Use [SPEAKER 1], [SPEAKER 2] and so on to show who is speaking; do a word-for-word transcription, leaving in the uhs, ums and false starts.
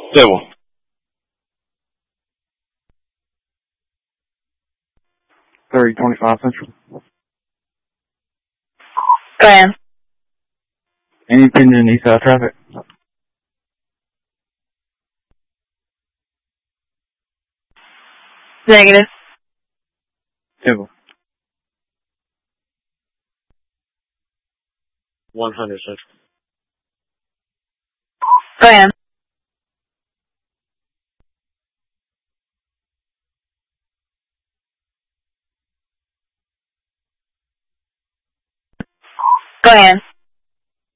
[SPEAKER 1] Stable.
[SPEAKER 2] thirty twenty-five Central.
[SPEAKER 3] Go ahead.
[SPEAKER 2] Any opinion in east-side traffic?
[SPEAKER 3] Negative.
[SPEAKER 2] Stable.
[SPEAKER 1] one hundred Central.
[SPEAKER 3] Go ahead. Go ahead.